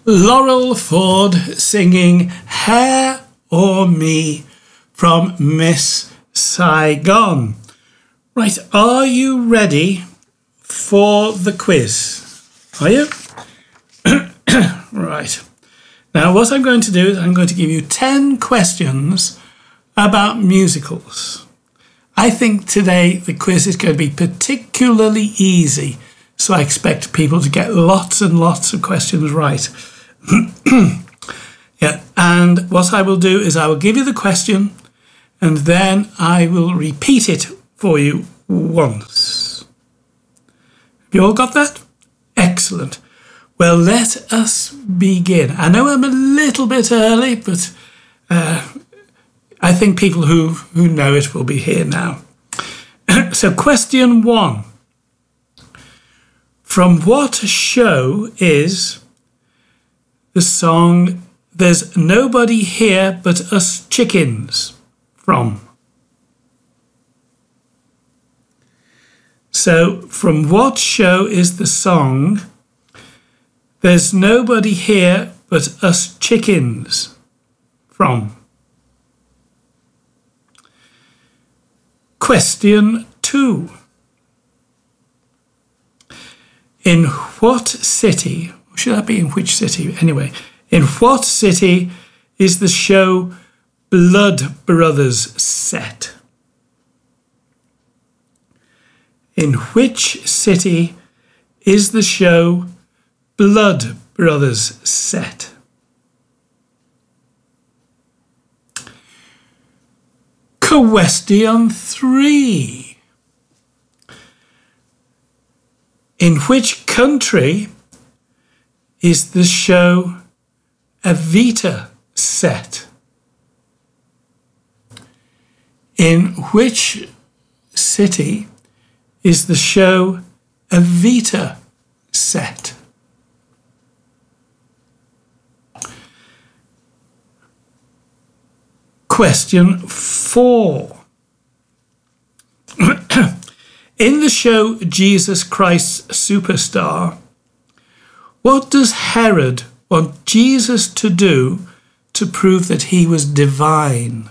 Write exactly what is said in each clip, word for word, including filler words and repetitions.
Laurel Ford singing Hair or Me from Miss Saigon. Right, are you ready for the quiz? Are you? Right. Now, what I'm going to do is I'm going to give you ten questions about musicals. I think today the quiz is going to be particularly easy, so I expect people to get lots and lots of questions right. Yeah, and what I will do is I will give you the question and then I will repeat it for you once. Have you all got that? Excellent. Well, let us begin. I know I'm a little bit early, but uh, I think people who, who know it will be here now. So question one. From what show is the song There's Nobody Here But Us Chickens from? So from what show is the song There's Nobody Here But Us Chickens from? Question two. In what city, or should that be in which city? Anyway, in what city is the show Blood Brothers set? In which city is the show Blood Brothers set? Question three. In which country is the show Evita set? In which city is the show Evita set? Question four. In the show Jesus Christ Superstar, what does Herod want Jesus to do to prove that he was divine?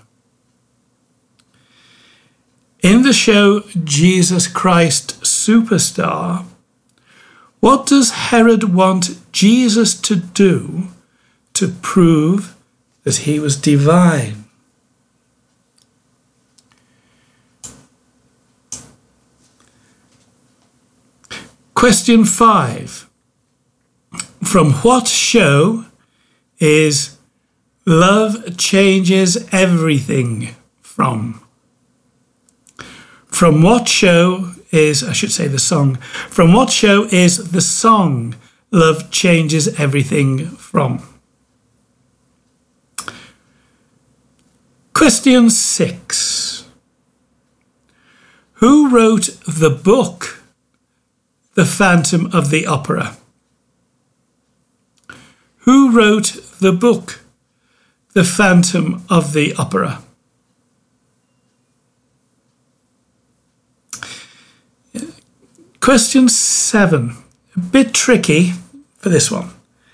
In the show Jesus Christ Superstar, what does Herod want Jesus to do to prove that he was divine? Question five. From what show is Love Changes Everything from? From what show is, I should say the song, from what show is the song Love Changes Everything from? Question six. Who wrote the book The Phantom of the Opera? Who wrote the book The Phantom of the Opera? Question seven. A bit tricky for this one.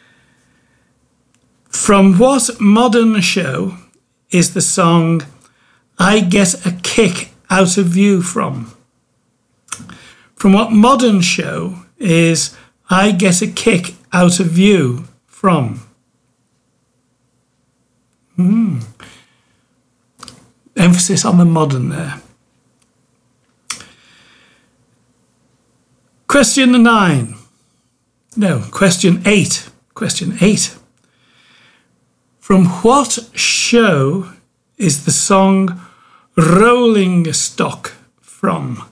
From what modern show is the song I Get a Kick Out of You from? From what modern show is I Get a Kick Out of You from? Hmm. Emphasis on the modern there. Question nine. No, question eight. Question eight. From what show is the song Rolling Stock from?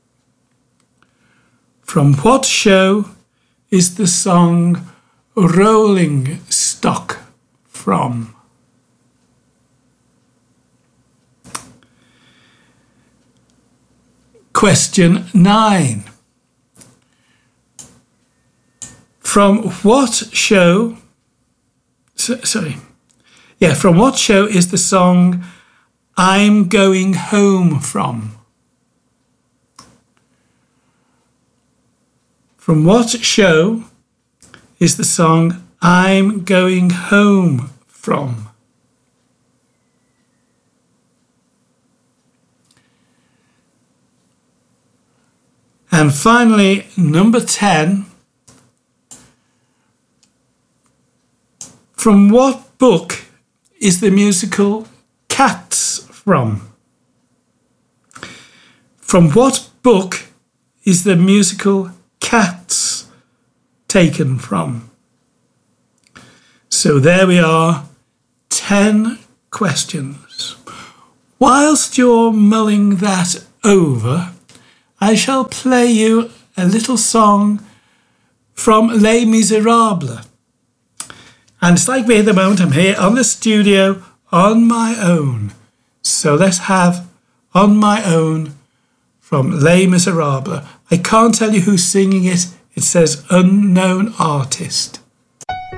From what show is the song Rolling Stock from? Question nine. From what show, so, sorry, yeah, from what show is the song I'm Going Home from? From what show is the song I'm going home from? And finally, number ten. From what book is the musical Cats from? From what book is the musical Cats taken from? So there we are, ten questions. Whilst you're mulling that over, I shall play you a little song from Les Miserables. And it's like me at the moment, I'm here on the studio on my own. So let's have On My Own from Les Miserables. I can't tell you who's singing it. It says unknown artist.